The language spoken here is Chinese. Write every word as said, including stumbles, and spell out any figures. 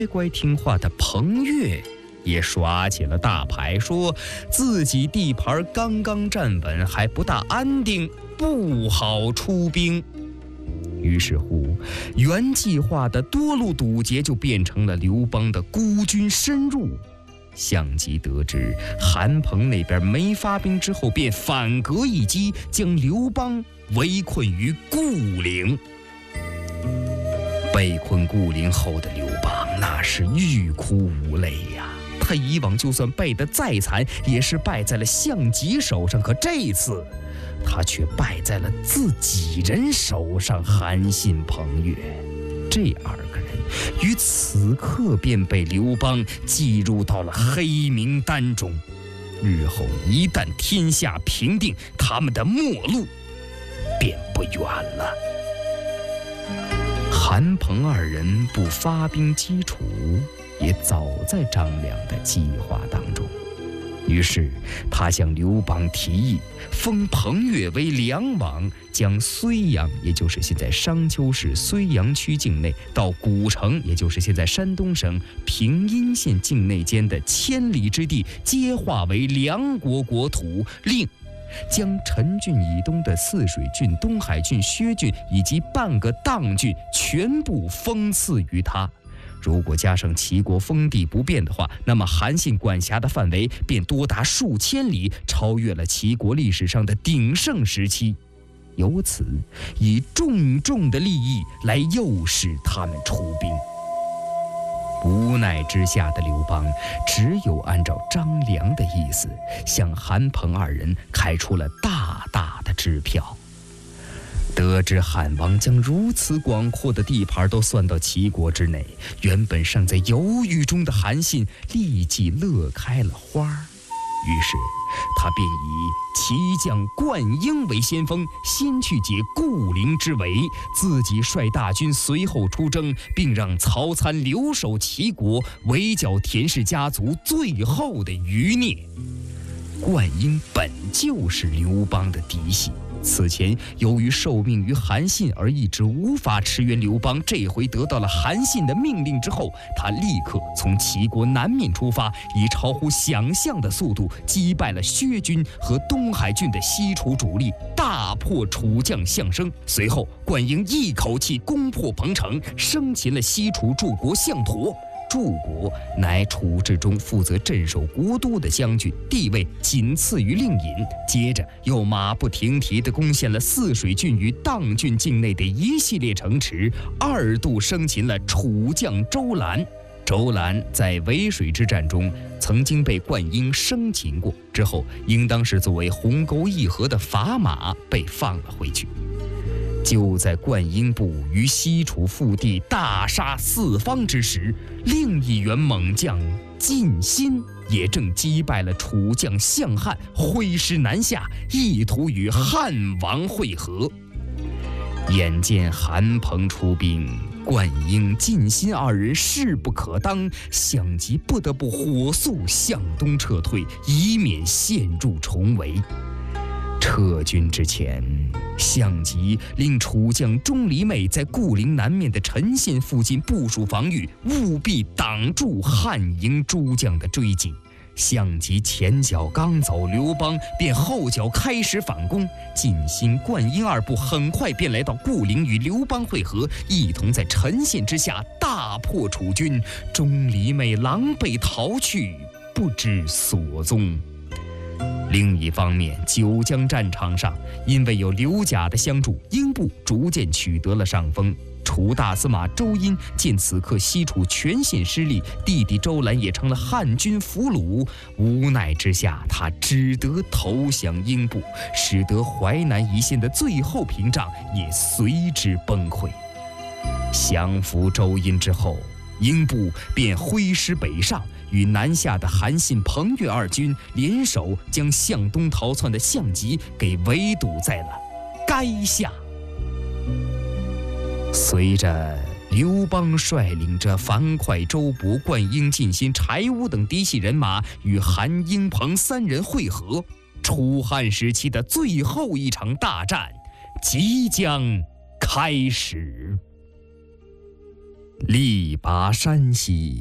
乖听话的彭越也耍起了大牌，说自己地盘刚刚站稳，还不大安定，不好出兵。于是乎，原计划的多路堵截就变成了刘邦的孤军深入。项籍得知韩彭那边没发兵之后，便反戈一击，将刘邦围困于固陵。被困固陵后的刘邦那是欲哭无泪呀、啊！他以往就算败得再惨，也是败在了项籍手上，可这次他却败在了自己人手上。韩信、彭越这二个人于此刻便被刘邦记入到了黑名单中。日后一旦天下平定，他们的末路便不远了。韩彭二人不发兵击楚，也早在张良的计划当中。于是他向刘邦提议，封彭越为梁王，将睢阳，也就是现在商丘市睢阳区境内，到古城，也就是现在山东省平阴县境内间的千里之地，皆划为梁国国土，令将陈郡以东的泗水郡、东海郡、薛郡以及半个砀郡全部封赐于他。如果加上齐国封地不变的话，那么韩信管辖的范围便多达数千里，超越了齐国历史上的鼎盛时期。由此，以重重的利益来诱使他们出兵。无奈之下的刘邦只有按照张良的意思，向韩彭二人开出了大大的支票。得知汉王将如此广阔的地盘都算到齐国之内，原本尚在犹豫中的韩信立即乐开了花。于是他便以齐将灌婴为先锋，先去解固陵之围，自己率大军随后出征，并让曹参留守齐国，围剿田氏家族最后的余孽。灌婴本就是刘邦的嫡系，此前由于受命于韩信而一直无法驰援刘邦，这回得到了韩信的命令之后，他立刻从齐国南面出发，以超乎想象的速度击败了薛军和东海郡的西楚主力，大破楚将项生。随后灌婴一口气攻破彭城，生擒了西楚柱国项佗。柱国乃楚志中负责镇守国都的将军，地位仅次于令尹。接着又马不停蹄地攻陷了泗水郡与砀郡境内的一系列城池，二度生擒了楚将周兰。周兰在渭水之战中曾经被灌婴生擒过，之后应当是作为鸿沟议和的砝码被放了回去。就在灌婴部于西楚腹地大杀四方之时，另一员猛将靳心也正击败了楚将项汉，挥师南下，意图与汉王会合。眼见韩彭出兵，灌婴、靳心二人势不可当，项籍不得不火速向东撤退，以免陷入重围。撤军之前，项籍令楚将钟离昧在固陵南面的陈县附近部署防御，务必挡住汉营诸将的追击。项籍前脚刚走，刘邦便后脚开始反攻。靳心、灌婴二部很快便来到固陵与刘邦会合，一同在陈县之下大破楚军。钟离昧狼狈逃去，不知所踪。另一方面，九江战场上，因为有刘贾的相助，英部逐渐取得了上风。楚大司马周殷见此刻西楚全线失利，弟弟周兰也成了汉军俘虏，无奈之下，他只得投降英部，使得淮南一线的最后屏障也随之崩溃。降服周殷之后，英部便挥师北上，与南下的韩信、彭越二军联手，将向东逃窜的项籍给围堵在了垓下。随着刘邦率领着樊哙、周勃、灌婴、靳心、柴乌等嫡系人马与韩、英、彭三人会合，楚汉时期的最后一场大战即将开始。 力拔山兮